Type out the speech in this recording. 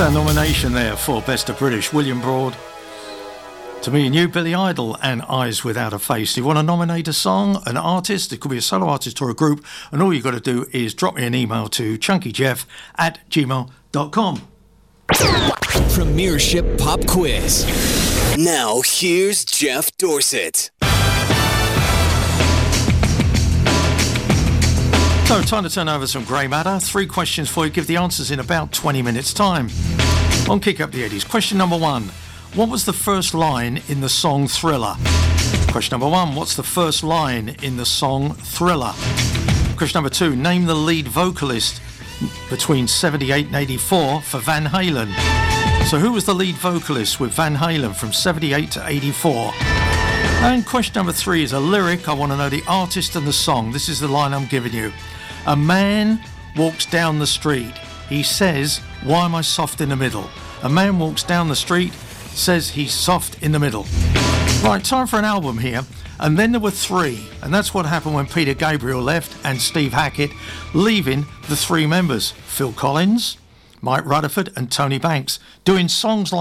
Nomination there for Best of British. William Broad, To Me and You, Billy Idol and Eyes Without a Face. You want to nominate a song, an artist, it could be a solo artist or a group, and all you've got to do is drop me an email to chunkyjeff@gmail.com. Premiership Pop Quiz. Now here's Jeff Dorset. So, time to turn over some grey matter. 3 questions for you. Give the answers in about 20 minutes' time. On Kick Up the 80s. Question number 1. What was the first line in the song Thriller? Question number 1. What's the first line in the song Thriller? Question number 2. Name the lead vocalist between 78 and 84 for Van Halen. So, who was the lead vocalist with Van Halen from 78 to 84? And question number 3 is a lyric. I want to know the artist and the song. This is the line I'm giving you. A man walks down the street. He says, "Why am I soft in the middle?" A man walks down the street, says he's soft in the middle. Right, time for an album here. And then there were 3. And that's what happened when Peter Gabriel left and Steve Hackett, leaving the 3 members. Phil Collins, Mike Rutherford and Tony Banks, doing songs like